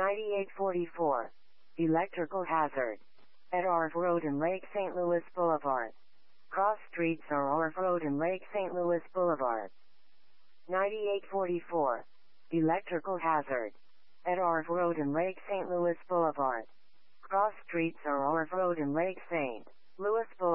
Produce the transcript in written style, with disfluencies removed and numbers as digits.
9844. Electrical hazard. At Arv Road and Lake St. Louis Boulevard. Cross streets are Arv Road and Lake St. Louis Boulevard. 9844. Electrical hazard. At Arv Road and Lake St. Louis Boulevard. Cross streets are Arv Road and Lake St. Louis Boulevard.